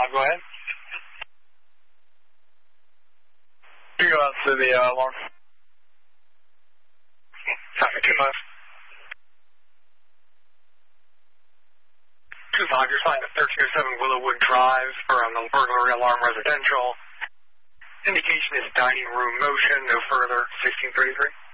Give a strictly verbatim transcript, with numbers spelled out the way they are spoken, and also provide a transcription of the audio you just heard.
five, go ahead. You go out to the uh, alarm. Traffic two five. two five, you're flying at thirteen oh seven Willowwood Drive for um, the burglary alarm residential. Indication is dining room motion, no further, sixteen thirty-three.